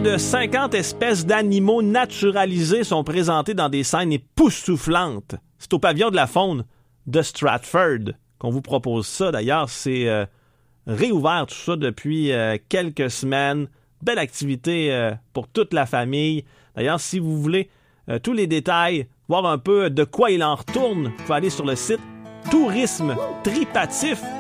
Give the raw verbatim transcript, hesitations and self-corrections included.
de cinquante espèces d'animaux naturalisés sont présentées dans des scènes époustouflantes. C'est au pavillon de la faune de Stratford qu'on vous propose ça. D'ailleurs, c'est euh, réouvert tout ça depuis euh, quelques semaines. Belle activité euh, pour toute la famille. D'ailleurs, si vous voulez euh, tous les détails, voir un peu de quoi il en retourne, vous pouvez aller sur le site tourisme tripatif